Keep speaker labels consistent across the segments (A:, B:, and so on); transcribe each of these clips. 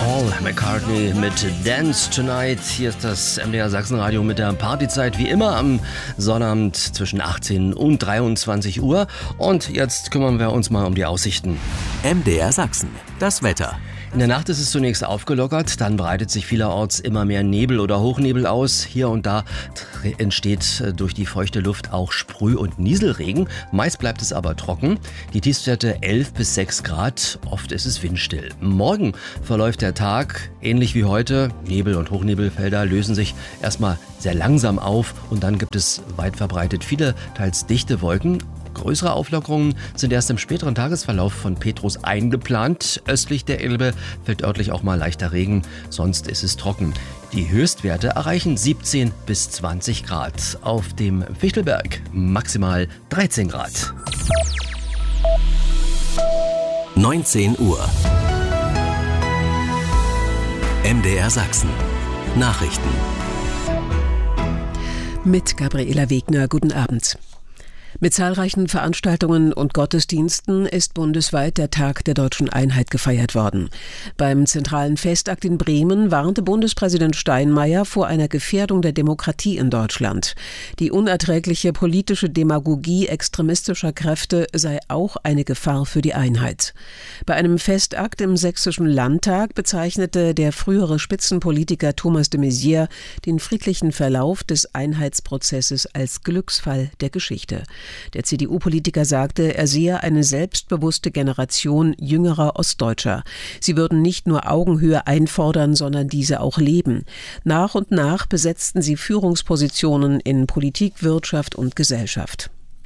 A: Paul McCartney mit Dance Tonight. Hier ist das MDR Sachsenradio mit der Partyzeit, wie immer am Sonnabend zwischen 18 und 23 Uhr. Und jetzt kümmern wir uns mal um die Aussichten.
B: MDR Sachsen, das Wetter.
A: In der Nacht ist es zunächst aufgelockert, dann breitet sich vielerorts immer mehr Nebel oder Hochnebel aus. Hier und da entsteht durch die feuchte Luft auch Sprüh- und Nieselregen. Meist bleibt es aber trocken. Die Tiefstwerte 11 bis 6 Grad, oft ist es windstill. Morgen verläuft der Tag ähnlich wie heute. Nebel- und Hochnebelfelder lösen sich erstmal sehr langsam auf und dann gibt es weit verbreitet viele, teils dichte Wolken. Größere Auflockerungen sind erst im späteren Tagesverlauf von Petrus eingeplant. Östlich der Elbe fällt örtlich auch mal leichter Regen, sonst ist es trocken. Die Höchstwerte erreichen 17 bis 20 Grad. Auf dem Fichtelberg maximal 13 Grad.
B: 19 Uhr. MDR Sachsen. Nachrichten.
C: Mit Gabriela Wegner, guten Abend. Mit zahlreichen Veranstaltungen und Gottesdiensten ist bundesweit der Tag der Deutschen Einheit gefeiert worden. Beim zentralen Festakt in Bremen warnte Bundespräsident Steinmeier vor einer Gefährdung der Demokratie in Deutschland. Die unerträgliche politische Demagogie extremistischer Kräfte sei auch eine Gefahr für die Einheit. Bei einem Festakt im Sächsischen Landtag bezeichnete der frühere Spitzenpolitiker Thomas de Maizière den friedlichen Verlauf des Einheitsprozesses als Glücksfall der Geschichte. Der CDU-Politiker sagte, er sehe eine selbstbewusste Generation jüngerer Ostdeutscher. Sie würden nicht nur Augenhöhe einfordern, sondern diese auch leben. Nach und nach besetzten sie Führungspositionen in Politik, Wirtschaft und Gesellschaft.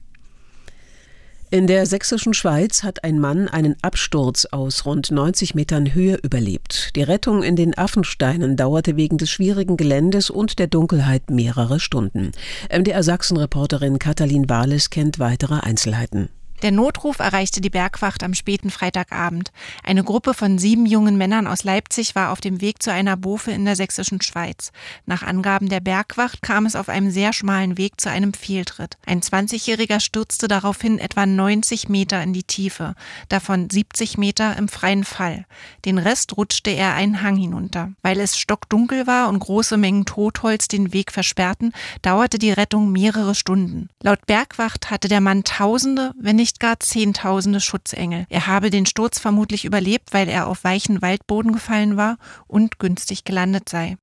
C: In der sächsischen Schweiz hat ein Mann einen Absturz aus rund 90 Metern Höhe überlebt. Die Rettung in den Affensteinen dauerte wegen des schwierigen Geländes und der Dunkelheit mehrere Stunden. MDR Sachsen-Reporterin Katalin Wahles kennt weitere Einzelheiten.
D: Der Notruf erreichte die Bergwacht am späten Freitagabend. Eine Gruppe von 7 jungen Männern aus Leipzig war auf dem Weg zu einer Bofe in der sächsischen Schweiz. Nach Angaben der Bergwacht kam es auf einem sehr schmalen Weg zu einem Fehltritt. Ein 20-Jähriger stürzte daraufhin etwa 90 Meter in die Tiefe, davon 70 Meter im freien Fall. Den Rest rutschte er einen Hang hinunter. Weil es stockdunkel war und große Mengen Totholz den Weg versperrten, dauerte die Rettung mehrere Stunden. Laut Bergwacht hatte der Mann Tausende, wenn nicht gar Zehntausende Schutzengel. Er habe den Sturz vermutlich überlebt, weil er auf weichen Waldboden gefallen war und günstig gelandet sei.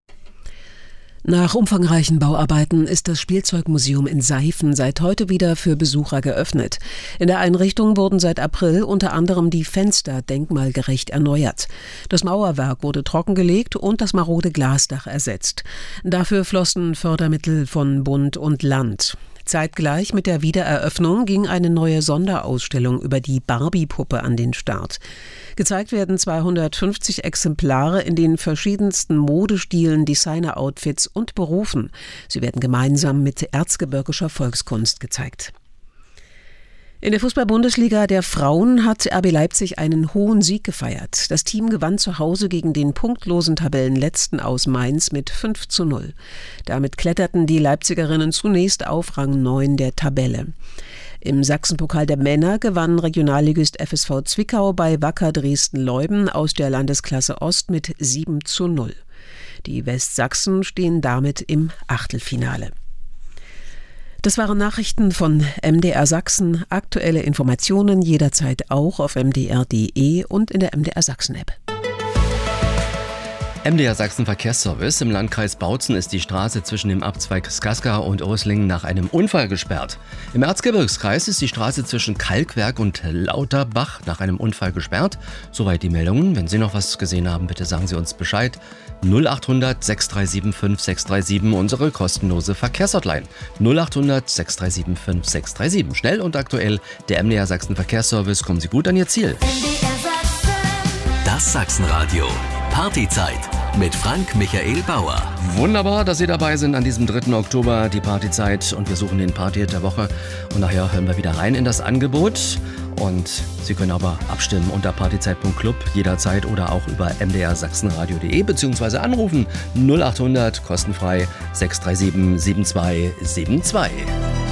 C: Nach umfangreichen Bauarbeiten ist das Spielzeugmuseum in Seifen seit heute wieder für Besucher geöffnet. In der Einrichtung wurden seit April unter anderem die Fenster denkmalgerecht erneuert. Das Mauerwerk wurde trockengelegt und das marode Glasdach ersetzt. Dafür flossen Fördermittel von Bund und Land. Zeitgleich mit der Wiedereröffnung ging eine neue Sonderausstellung über die Barbie-Puppe an den Start. Gezeigt werden 250 Exemplare in den verschiedensten Modestilen, Designer-Outfits und Berufen. Sie werden gemeinsam mit erzgebirgischer Volkskunst gezeigt. In der Fußball-Bundesliga der Frauen hat RB Leipzig einen hohen Sieg gefeiert. Das Team gewann zu Hause gegen den punktlosen Tabellenletzten aus Mainz mit 5:0. Damit kletterten die Leipzigerinnen zunächst auf Rang 9 der Tabelle. Im Sachsenpokal der Männer gewann Regionalligist FSV Zwickau bei Wacker Dresden-Leuben aus der Landesklasse Ost mit 7:0. Die Westsachsen stehen damit im Achtelfinale. Das waren Nachrichten von MDR Sachsen. Aktuelle Informationen jederzeit auch auf mdr.de und in der MDR Sachsen-App.
A: MDR Sachsen Verkehrsservice. Im Landkreis Bautzen ist die Straße zwischen dem Abzweig Skaska und Urslingen nach einem Unfall gesperrt. Im Erzgebirgskreis ist die Straße zwischen Kalkwerk und Lauterbach nach einem Unfall gesperrt. Soweit die Meldungen. Wenn Sie noch was gesehen haben, bitte sagen Sie uns Bescheid. 0800 637 5637, unsere kostenlose Verkehrshotline. 0800 637 5637. Schnell und aktuell der MDR Sachsen Verkehrsservice. Kommen Sie gut an Ihr Ziel.
B: Das Sachsenradio. Partyzeit mit Frank Michael Bauer.
A: Wunderbar, dass Sie dabei sind an diesem 3. Oktober, die Partyzeit. Und wir suchen den Party der Woche. Und nachher hören wir wieder rein in das Angebot. Und Sie können aber abstimmen unter partyzeit.club jederzeit oder auch über mdrsachsenradio.de bzw. anrufen 0800 kostenfrei 637 7272.